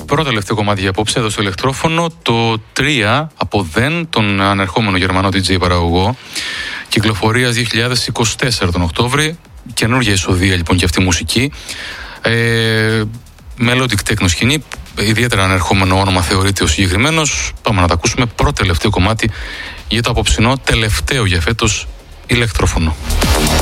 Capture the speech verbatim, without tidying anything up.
Πρώτο τελευταίο κομμάτι για απόψε εδώ στο ηλεκτρόφωνο, το τρία από Δεν, τον ανερχόμενο Γερμανό ντι τζέι παραγωγό, κυκλοφορίας δύο χιλιάδες είκοσι τέσσερα τον Οκτώβρη, καινούργια εισοδεία λοιπόν και αυτή η μουσική. Ε, melodic techno σκηνή, ιδιαίτερα ανερχόμενο όνομα θεωρείται ο συγκεκριμένος. Πάμε να τα ακούσουμε. Πρώτο τελευταίο κομμάτι για το απόψινό τελευταίο για φέτος ηλεκτρόφωνο.